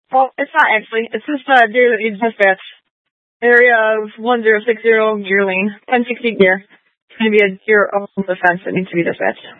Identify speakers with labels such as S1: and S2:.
S1: Well, it's not actually. It's just a deer that needs dispatch. Area of 1060 Gear Lane, 1060 Gear. It's going to be a deer off the fence that needs to be dispatched.